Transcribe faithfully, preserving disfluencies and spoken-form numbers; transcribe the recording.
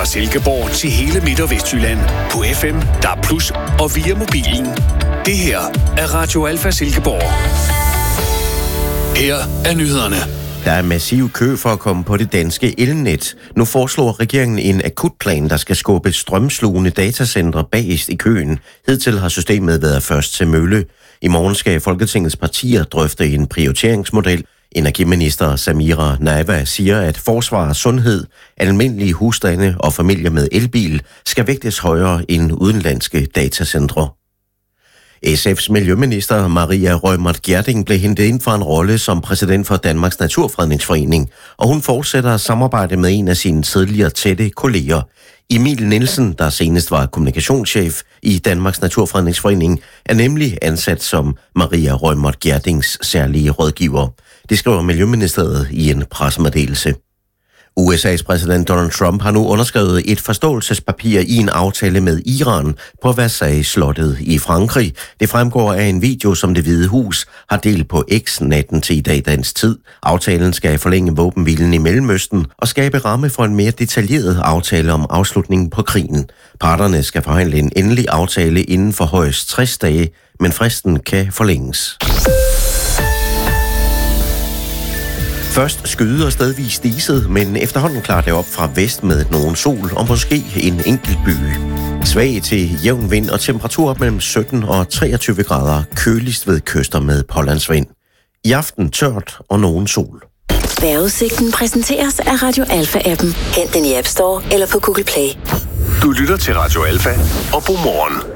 Fra Silkeborg til hele Midt- og Vestjylland. På F M, D A B plus, og via mobilen. Det her er Radio Alfa Silkeborg. Her er nyhederne. Der er massiv kø for at komme på det danske elnet. Nu foreslår regeringen en akutplan, der skal skubbe strømslugende datacentre bagest i køen. Hidtil har systemet været først til mølle. I morgen skal Folketingets partier drøfte en prioriteringsmodel. Energiminister Samira Nawa siger, at forsvar, sundhed, almindelige husstande og familier med elbil skal vægtes højere end udenlandske datacentre. S F's miljøminister Maria Reumert Gjerding blev hentet ind for en rolle som præsident for Danmarks Naturfredningsforening, og hun fortsætter at samarbejde med en af sine tidligere tætte kolleger. Emil Nielsen, der senest var kommunikationschef i Danmarks Naturfredningsforening, er nemlig ansat som Maria Reumert Gjerdings særlige rådgiver. Det skriver Miljøministeriet i en pressemeddelelse. U S A's præsident Donald Trump har nu underskrevet et forståelsespapir i en aftale med Iran på Versailles-slottet i Frankrig. Det fremgår af en video, som Det Hvide Hus har delt på X natten til i dag dansk tid. Aftalen skal forlænge våbenhvilen i Mellemøsten og skabe ramme for en mere detaljeret aftale om afslutningen på krigen. Parterne skal forhandle en endelig aftale inden for højst tres dage, men fristen kan forlænges. Først skyde og stedvis diset, men efterhånden klarer det op fra vest med nogen sol og måske en enkelt byge. Svag til jævn vind og temperatur op mellem sytten og treogtyve grader, køligst ved kyster med pålandsvind. I aften tørt og nogen sol. Vejrudsigten præsenteres af Radio Alfa-appen. Hent den i App Store eller på Google Play. Du lytter til Radio Alfa og god morgen.